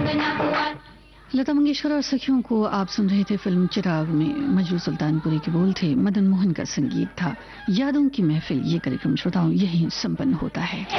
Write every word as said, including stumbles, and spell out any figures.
लता मंगेशकर और सखियों को आप सुन रहे थे फिल्म चिराग में। मजरू सुल्तानपुरी के बोल थे, मदन मोहन का संगीत था। यादों की महफिल ये कार्यक्रम श्रोताओं यहीं संपन्न होता है।